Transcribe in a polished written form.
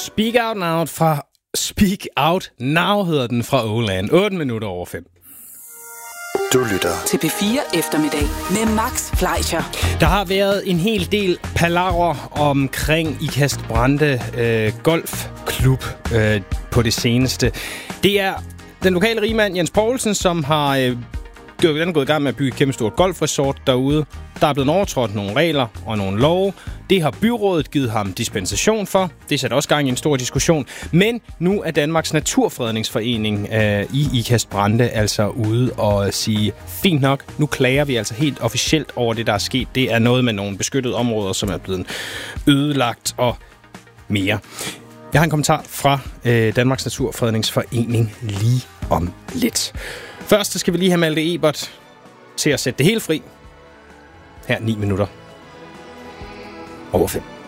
Speak Out Now hedder den fra Åland. 8 minutter over 5. Du lytter til P4 Eftermiddag med Max Fleischer. Der har været en hel del palaver omkring Ikast Brande Golfklub på det seneste. Det er den lokale rigmand Jens Poulsen, som har gået i gang med at bygge et kæmpe stort golfresort derude. Der er blevet overtrådt nogle regler og nogle love. Det har byrådet givet ham dispensation for. Det sætter også gang i en stor diskussion. Men nu er Danmarks Naturfredningsforening i Ikast Brande altså ude og sige, fint nok, nu klager vi altså helt officielt over det, der er sket. Det er noget med nogle beskyttede områder, som er blevet ødelagt og mere. Jeg har en kommentar fra Danmarks Naturfredningsforening lige om lidt. Først skal vi lige have Malte Ebert til at sætte det helt fri. Her 9 minutter over 5.